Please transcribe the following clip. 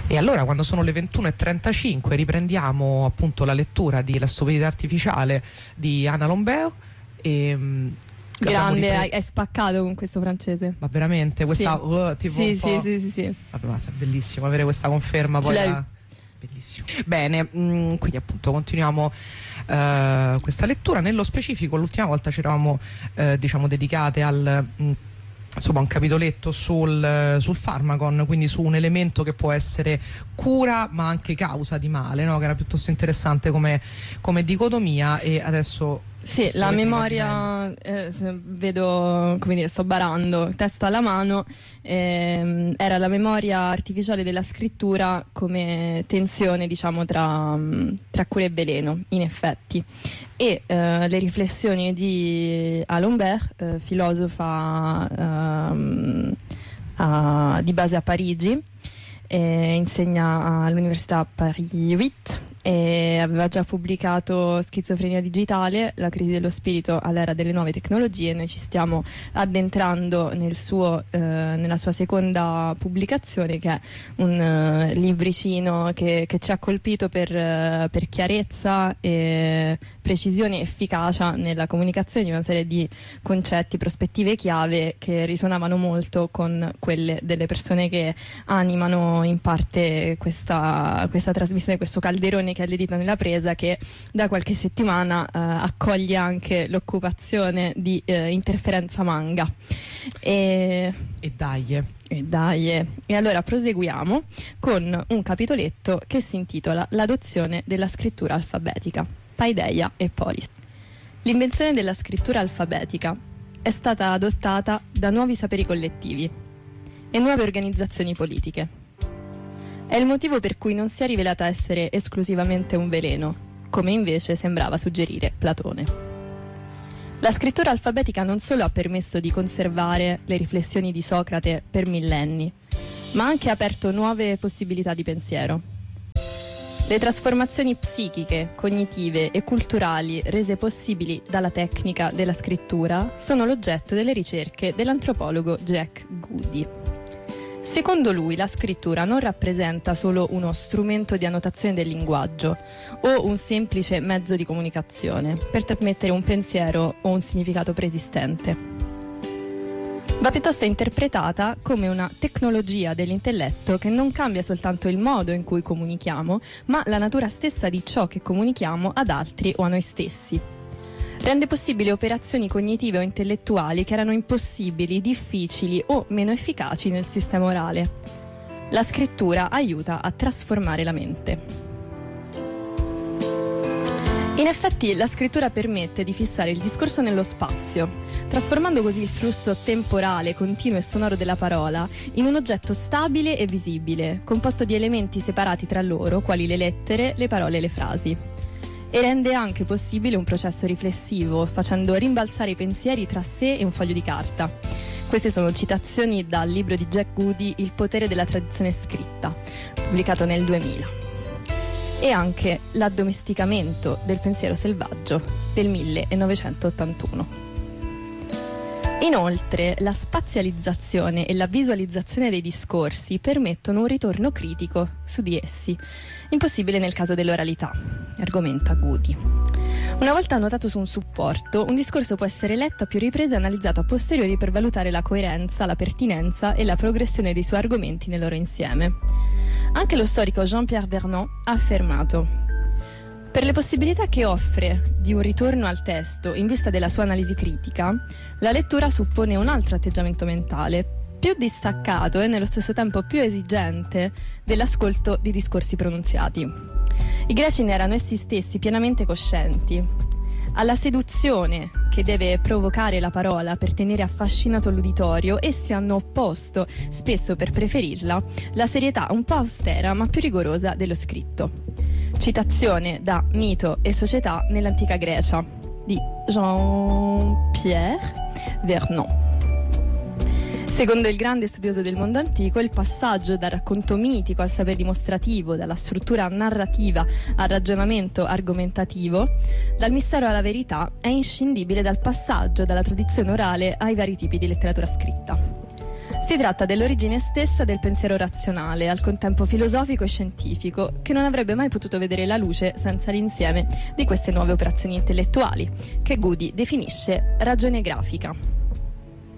E allora, quando sono le 21:35, riprendiamo appunto la lettura di La stupidità artificiale di Anna Lombeo. Grande, hai spaccato con questo francese. Ma veramente? Questa sì. Tipo sì, un po'... sì. Vabbè, ma è bellissimo avere questa conferma. Poi bellissimo. Bene, quindi appunto continuiamo questa lettura. Nello specifico, l'ultima volta ci eravamo diciamo dedicate al... insomma, un capitoletto sul farmacon, quindi su un elemento che può essere cura ma anche causa di male, no? Che era piuttosto interessante come dicotomia. E adesso sì, la memoria, vedo, come dire, sto barando, testo alla mano, era la memoria artificiale della scrittura come tensione, diciamo, tra cura e veleno, in effetti. E le riflessioni di D'Alembert, filosofa di base a Parigi, insegna all'Università Paris 8 e aveva già pubblicato Schizofrenia digitale, la crisi dello spirito all'era delle nuove tecnologie. Noi ci stiamo addentrando nella sua seconda pubblicazione, che è un libricino che ci ha colpito per chiarezza e precisione e efficacia nella comunicazione di una serie di concetti, prospettive chiave che risuonavano molto con quelle delle persone che animano in parte questa trasmissione, questo calderone che è l'edito nella presa, che da qualche settimana accoglie anche l'occupazione di Interferenza Manga. E dai. E allora proseguiamo con un capitoletto che si intitola L'adozione della scrittura alfabetica, Paideia e Polis. L'invenzione della scrittura alfabetica è stata adottata da nuovi saperi collettivi e nuove organizzazioni politiche. È il motivo per cui non si è rivelata essere esclusivamente un veleno, come invece sembrava suggerire Platone. La scrittura alfabetica non solo ha permesso di conservare le riflessioni di Socrate per millenni, ma ha anche aperto nuove possibilità di pensiero. Le trasformazioni psichiche, cognitive e culturali rese possibili dalla tecnica della scrittura sono l'oggetto delle ricerche dell'antropologo Jack Goody. Secondo lui, la scrittura non rappresenta solo uno strumento di annotazione del linguaggio o un semplice mezzo di comunicazione per trasmettere un pensiero o un significato preesistente. Va piuttosto interpretata come una tecnologia dell'intelletto che non cambia soltanto il modo in cui comunichiamo, ma la natura stessa di ciò che comunichiamo ad altri o a noi stessi. Rende possibili operazioni cognitive o intellettuali che erano impossibili, difficili o meno efficaci nel sistema orale. La scrittura aiuta a trasformare la mente. In effetti, la scrittura permette di fissare il discorso nello spazio, trasformando così il flusso temporale, continuo e sonoro della parola in un oggetto stabile e visibile, composto di elementi separati tra loro, quali le lettere, le parole e le frasi. E rende anche possibile un processo riflessivo, facendo rimbalzare i pensieri tra sé e un foglio di carta. Queste sono citazioni dal libro di Jack Goody, Il potere della tradizione scritta, pubblicato nel 2000. E anche L'addomesticamento del pensiero selvaggio del 1981. Inoltre, la spazializzazione e la visualizzazione dei discorsi permettono un ritorno critico su di essi, impossibile nel caso dell'oralità, argomenta Goody. Una volta annotato su un supporto, un discorso può essere letto a più riprese e analizzato a posteriori per valutare la coerenza, la pertinenza e la progressione dei suoi argomenti nel loro insieme. Anche lo storico Jean-Pierre Vernant ha affermato: per le possibilità che offre di un ritorno al testo in vista della sua analisi critica, la lettura suppone un altro atteggiamento mentale, più distaccato e nello stesso tempo più esigente dell'ascolto di discorsi pronunziati. I greci ne erano essi stessi pienamente coscienti. Alla seduzione che deve provocare la parola per tenere affascinato l'uditorio, essi hanno opposto, spesso per preferirla, la serietà un po' austera ma più rigorosa dello scritto. Citazione da Mito e società nell'antica Grecia di Jean-Pierre Vernant. Secondo il grande studioso del mondo antico, il passaggio dal racconto mitico al sapere dimostrativo, dalla struttura narrativa al ragionamento argomentativo, dal mistero alla verità, è inscindibile dal passaggio dalla tradizione orale ai vari tipi di letteratura scritta. Si tratta dell'origine stessa del pensiero razionale, al contempo filosofico e scientifico, che non avrebbe mai potuto vedere la luce senza l'insieme di queste nuove operazioni intellettuali, che Goody definisce ragione grafica.